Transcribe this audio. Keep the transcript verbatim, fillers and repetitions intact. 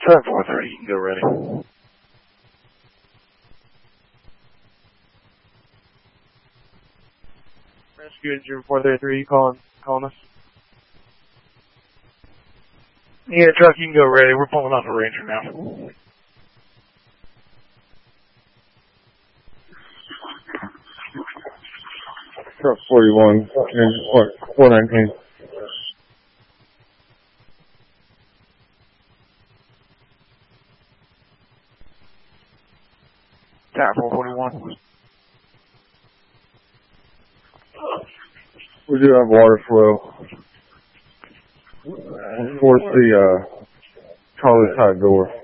ten four thirty, you can go ready. Rescue engine four thirty-three, you calling, calling us? Yeah, truck, you can go ready. We're pulling out the Ranger now. Truck forty-one, four nineteen. Tower four forty-one. We do have water flow towards the uh, Charlie side door.